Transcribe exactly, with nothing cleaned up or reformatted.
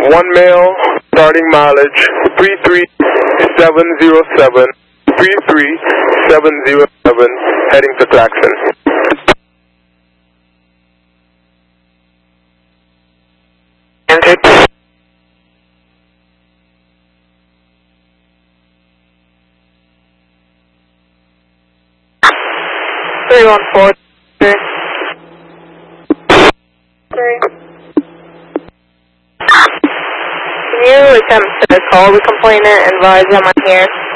one male, starting mileage three three seven zero seven, three three seven zero seven, heading to Claxon. three one four three. Three. Can you attempt to call the complainant and advise them I'm here?